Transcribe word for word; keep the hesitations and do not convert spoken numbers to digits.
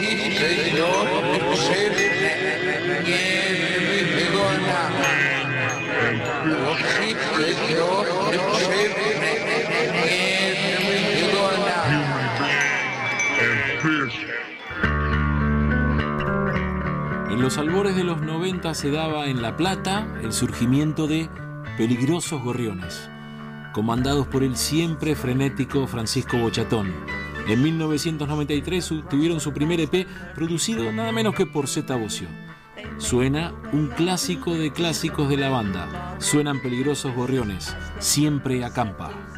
En los albores de los noventa se daba en La Plata el surgimiento de Peligrosos Gorriones, comandados por el siempre frenético Francisco Bochatón. En mil novecientos noventa y tres tuvieron su primer E P producido nada menos que por Zeta Bosio. Suena un clásico de clásicos de la banda. Suenan Peligrosos Gorriones, Siempre Acampa.